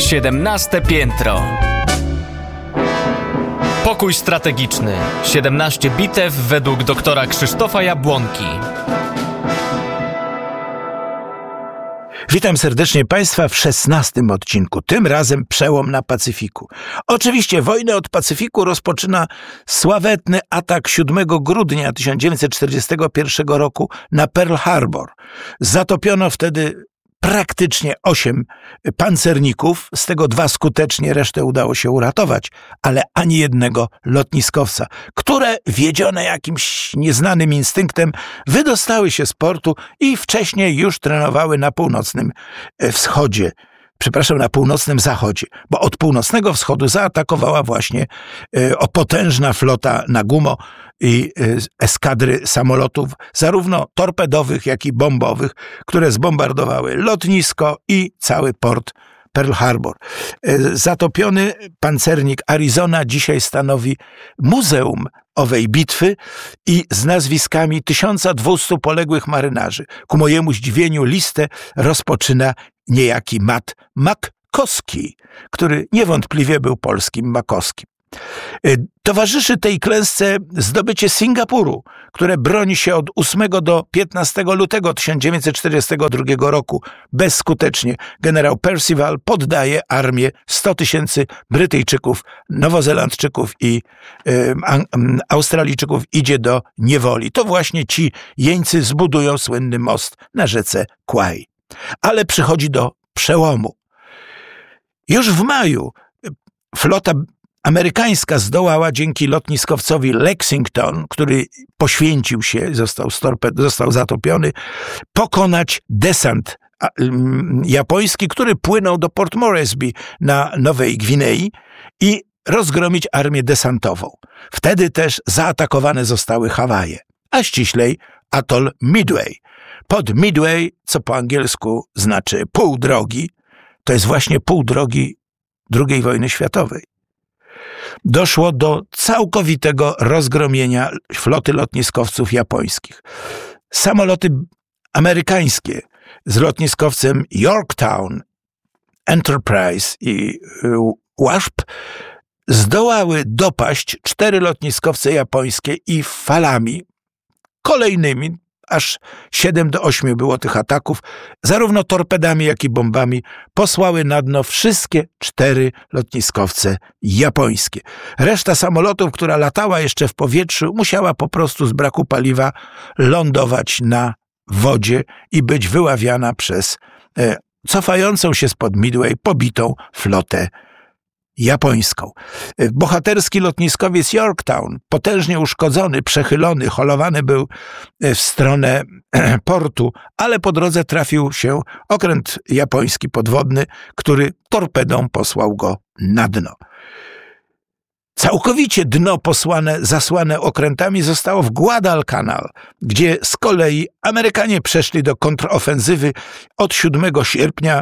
17 piętro. Pokój strategiczny. 17 bitew według doktora Krzysztofa Jabłonki. Witam serdecznie Państwa w 16 odcinku, tym razem przełom na Pacyfiku. Oczywiście wojnę od Pacyfiku rozpoczyna sławetny atak 7 grudnia 1941 roku na Pearl Harbor. Zatopiono wtedy praktycznie 8 pancerników, z tego 2 skutecznie, resztę udało się uratować, ale ani jednego lotniskowca, które wiedzione jakimś nieznanym instynktem wydostały się z portu i wcześniej już trenowały na północnym wschodzie. Na północnym zachodzie, bo od północnego wschodu zaatakowała właśnie potężna flota Nagumo i eskadry samolotów, zarówno torpedowych, jak i bombowych, które zbombardowały lotnisko i cały port Pearl Harbor. Zatopiony pancernik Arizona dzisiaj stanowi muzeum owej bitwy i z nazwiskami 1200 poległych marynarzy. Ku mojemu zdziwieniu listę rozpoczyna niejaki Matt Makowski, który niewątpliwie był polskim Makowskim. Towarzyszy tej klęsce zdobycie Singapuru, które broni się od 8 do 15 lutego 1942 roku bezskutecznie. Generał Percival poddaje armię 100 000 Brytyjczyków, Nowozelandczyków i Australijczyków idzie do niewoli. To właśnie ci jeńcy zbudują słynny most na rzece Kwai. Ale przychodzi do przełomu. Już w maju flota amerykańska zdołała dzięki lotniskowcowi Lexington, który poświęcił się, został zatopiony, pokonać desant japoński, który płynął do Port Moresby na Nowej Gwinei i rozgromić armię desantową. Wtedy też zaatakowane zostały Hawaje, a ściślej atol Midway. Pod Midway, co po angielsku znaczy pół drogi, to jest właśnie pół drogi II wojny światowej. Doszło do całkowitego rozgromienia floty lotniskowców japońskich. Samoloty amerykańskie z lotniskowcem Yorktown, Enterprise i Wasp zdołały dopaść 4 lotniskowce japońskie i falami kolejnymi, aż 7 do 8 było tych ataków, zarówno torpedami, jak i bombami, posłały na dno wszystkie 4 lotniskowce japońskie. Reszta samolotów, która latała jeszcze w powietrzu, musiała po prostu z braku paliwa lądować na wodzie i być wyławiana przez cofającą się spod Midway pobitą flotę japońską. Bohaterski lotniskowiec Yorktown, potężnie uszkodzony, przechylony, holowany był w stronę portu, ale po drodze trafił się okręt japoński podwodny, który torpedą posłał go na dno. Całkowicie dno zasłane okrętami zostało w Guadalcanal, gdzie z kolei Amerykanie przeszli do kontrofensywy od 7 sierpnia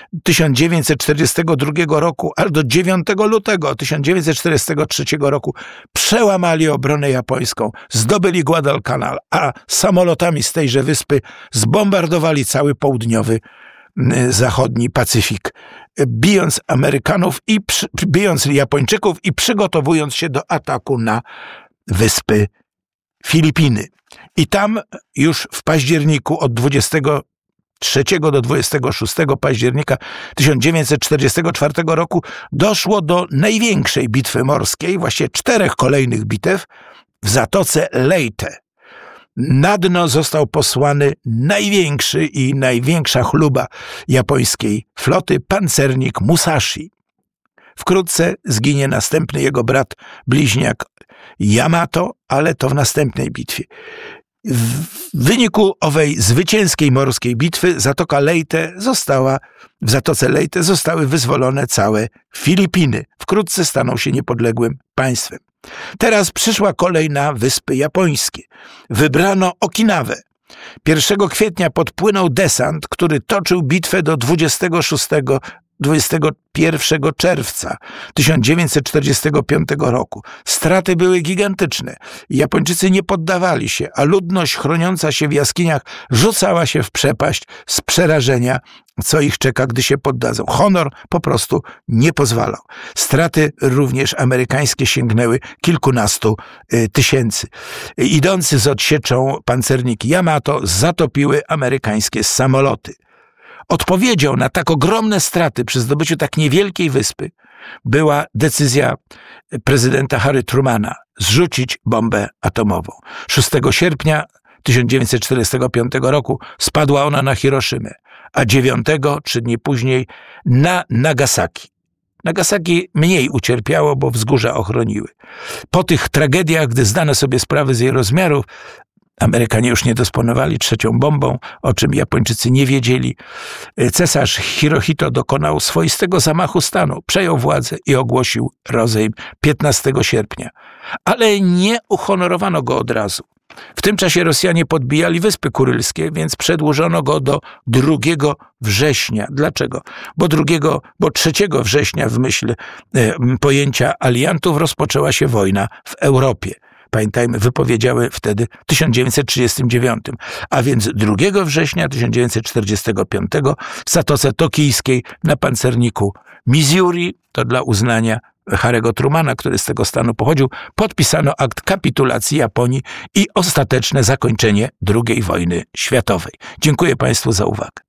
1942 roku, aż do 9 lutego 1943 roku przełamali obronę japońską, zdobyli Guadalcanal, a samolotami z tejże wyspy zbombardowali cały południowy, zachodni Pacyfik, bijąc Amerykanów i bijąc Japończyków i przygotowując się do ataku na wyspy Filipiny. I tam już w październiku od 23 do 26 października 1944 roku doszło do największej bitwy morskiej, właściwie 4 kolejnych bitew w Zatoce Leyte. Na dno został posłany największy i największa chluba japońskiej floty, pancernik Musashi. Wkrótce zginie następny jego brat bliźniak Yamato, ale to w następnej bitwie. W wyniku owej zwycięskiej morskiej bitwy w Zatoce Leyte zostały wyzwolone całe Filipiny. Wkrótce staną się niepodległym państwem. Teraz przyszła kolej na wyspy japońskie. Wybrano Okinawę. 1 kwietnia podpłynął desant, który toczył bitwę do 21 czerwca 1945 roku. Straty były gigantyczne. Japończycy nie poddawali się, a ludność chroniąca się w jaskiniach rzucała się w przepaść z przerażenia co ich czeka, gdy się poddadzą. Honor po prostu nie pozwalał. Straty również amerykańskie sięgnęły kilkunastu tysięcy. Idący z odsieczą pancerniki Yamato zatopiły amerykańskie samoloty. Odpowiedzią na tak ogromne straty przy zdobyciu tak niewielkiej wyspy była decyzja prezydenta Harry Trumana zrzucić bombę atomową. 6 sierpnia 1945 roku spadła ona na Hiroszymę, a 9, 3 dni później, na Nagasaki. Nagasaki mniej ucierpiało, bo wzgórza ochroniły. Po tych tragediach, gdy zdano sobie sprawę z jej rozmiarów, Amerykanie już nie dysponowali 3. bombą, o czym Japończycy nie wiedzieli. Cesarz Hirohito dokonał swoistego zamachu stanu, przejął władzę i ogłosił rozejm 15 sierpnia. Ale nie uhonorowano go od razu. W tym czasie Rosjanie podbijali Wyspy Kurylskie, więc przedłużono go do 2 września. Dlaczego? Bo 3 września w myśl pojęcia aliantów rozpoczęła się wojna w Europie. Pamiętajmy, wypowiedziały wtedy w 1939, a więc 2 września 1945 w Zatoce Tokijskiej na pancerniku Missouri, to dla uznania Harry'ego Trumana, który z tego stanu pochodził, podpisano akt kapitulacji Japonii i ostateczne zakończenie II wojny światowej. Dziękuję Państwu za uwagę.